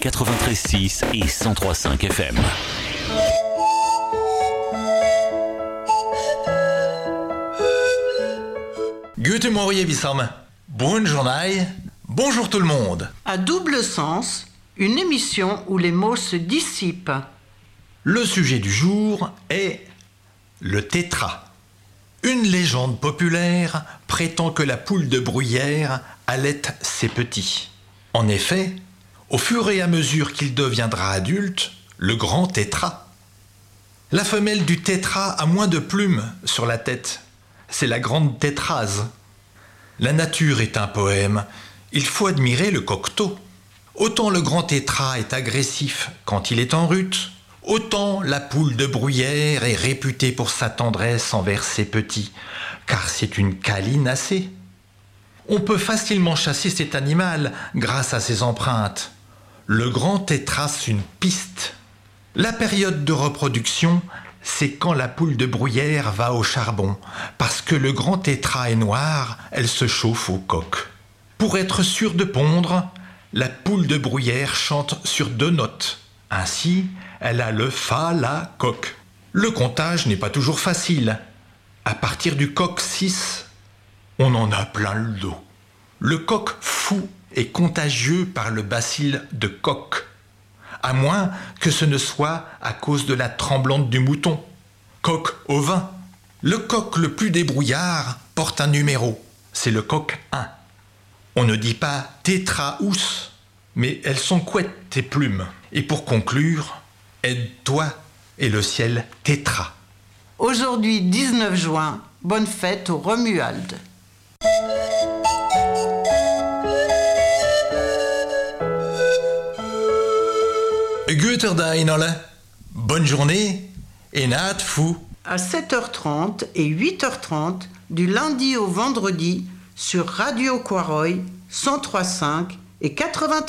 93.6 et 103.5 FM. Guten Morgen, Wissam. Bonne journée. Bonjour tout le monde. À double sens, une émission où les mots se dissipent. Le sujet du jour est le tétra. Une légende populaire prétend que la poule de bruyère allaite ses petits. En effet, au fur et à mesure qu'il deviendra adulte, le grand tétra. La femelle du tétra a moins de plumes sur la tête. C'est la grande tétrase. La nature est un poème. Il faut admirer le coquetot. Autant le grand tétra est agressif quand il est en rut, autant la poule de bruyère est réputée pour sa tendresse envers ses petits, car c'est une câline assez. On peut facilement chasser cet animal grâce à ses empreintes. Le grand tétra trace une piste. La période de reproduction, c'est quand la poule de bruyère va au charbon, parce que le grand tétra est noir, elle se chauffe au coq. Pour être sûre de pondre, la poule de bruyère chante sur 2 notes. Ainsi, elle a le fa, la, coq. Le comptage n'est pas toujours facile. À partir du coq 6, on en a plein le dos. Le coq fou est contagieux par le bacille de coq, à moins que ce ne soit à cause de la tremblante du mouton. Coq au vin. Le coq le plus débrouillard porte un numéro, c'est le coq 1. On ne dit pas tétraous, mais elles sont couettes tes plumes. Et pour conclure, aide-toi et le ciel tétra. Aujourd'hui, 19 juin, bonne fête au Romuald. Guter Dag, Nolle. Bonne journée et naat fou. À 7h30 et 8h30, du lundi au vendredi, sur Radio Quaroy, 103.5 et 93.